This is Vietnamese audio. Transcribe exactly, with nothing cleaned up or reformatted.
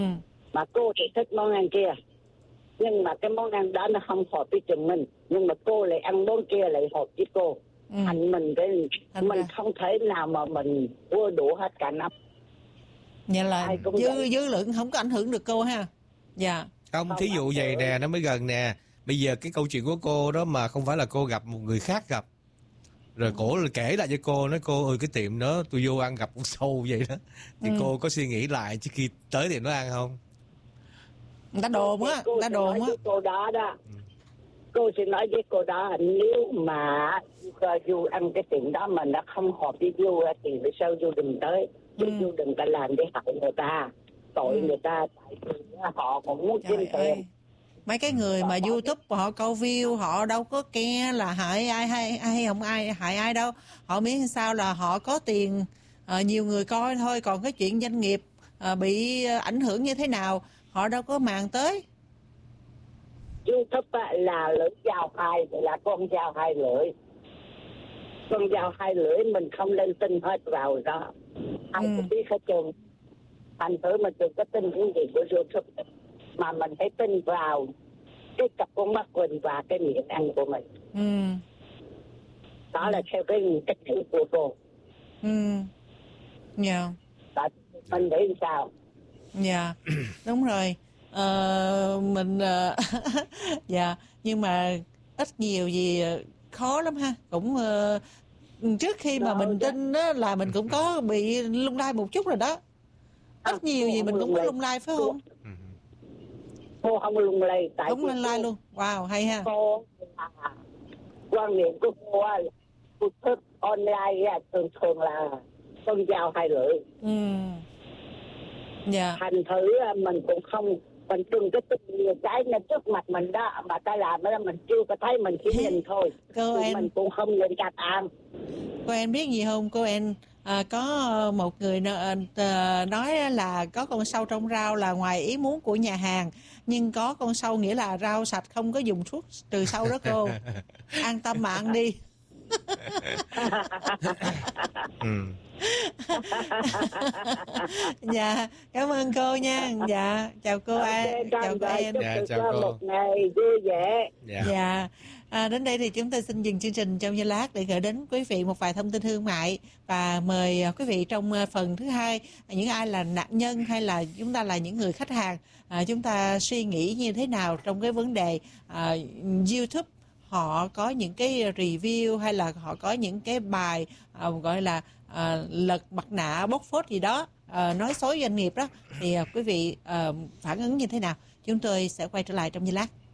Ừ. Mà cô thì thích món ăn kia, nhưng mà cái món ăn đó nó không hợp với chồng mình, nhưng mà cô lại ăn món kia lại hợp với cô. Ừ. Thành mình cái Thành mình ra. Không thể nào mà mình mua đủ hết cả năm. Vậy là dư dư lượng không có ảnh hưởng được cô ha. Dạ. Không, thí dụ vậy nè, nó mới gần nè. Bây giờ cái câu chuyện của cô đó mà không phải là cô gặp một người khác gặp, rồi ừ. cổ kể lại cho cô, nói cô ơi cái tiệm đó tôi vô ăn gặp con sâu vậy đó, thì ừ. cô có suy nghĩ lại trước khi tới tiệm đó ăn không? Người ta đồn á, người ta đồn á. Cô đó đó, ừ. cô sẽ nói với cô đó, nếu mà Du ăn cái tiệm đó mà nó không hợp với Du thì vì sao Du đừng tới, chứ ừ. Du đừng có làm để hại người ta, tội ừ. người ta, tại vì họ cũng muốn kiếm tiền. Mấy cái người mà YouTube họ câu view, họ đâu có ke là hại ai hay hay không ai hại ai đâu. Họ miễn sao là họ có tiền, à, nhiều người coi thôi. Còn cái chuyện doanh nghiệp à, bị ảnh hưởng như thế nào họ đâu có màng tới. YouTube là lưỡi dao hai, là con dao hai lưỡi. Con dao hai lưỡi mình không nên tin hết vào đó. Ai cũng biết hết trơn. Thành thử mình đừng có tin những gì của YouTube, mà mình phải tin vào cái cặp con mắt mình và cái miệng ăn của mình. Ừ. Đó là theo cái cách hiểu của cô. Ừ. Dạ. Đó, mình nghĩ sao? Dạ. Đúng rồi. Ờ, mình uh, dạ, nhưng mà ít nhiều gì khó lắm ha. Cũng uh, trước khi mà đó, mình đó. tin đó là mình cũng có bị lung lay một chút rồi đó. Ít à, nhiều gì mình cũng có lung lay phải không? Cô không lung lay, tại không lung lay luôn. Wow, hay ha. Cô là quan niệm của cô là cô thức online thường thường là con dao hai lưỡi. Ừ. Dạ. Thành thử mình cũng không, mình đừng có tin nhiều cái nên trước mặt mình đó mà ta làm đó mình chưa có thấy, mình chỉ nhìn thôi. Cô em mình cũng không nên cắt ăn. Cô em biết gì không cô em? À, có một người nói là có con sâu trong rau là ngoài ý muốn của nhà hàng, nhưng có con sâu nghĩa là rau sạch không có dùng thuốc trừ sâu đó cô. An tâm mà ăn đi. Ừ. Dạ, cảm ơn cô nha. Dạ, chào cô. Okay, An, chào cô em. Dạ, chào cô. Một ngày vui vẻ. Dạ. Dạ. À, đến đây thì chúng tôi xin dừng chương trình trong giây lát để gửi đến quý vị một vài thông tin thương mại, và mời quý vị trong phần thứ hai, những ai là nạn nhân hay là chúng ta là những người khách hàng, à, chúng ta suy nghĩ như thế nào trong cái vấn đề à, YouTube họ có những cái review hay là họ có những cái bài à, gọi là à, lật mặt nạ bóc phốt gì đó, à, nói xấu doanh nghiệp đó, thì à, quý vị à, phản ứng như thế nào? Chúng tôi sẽ quay trở lại trong giây lát.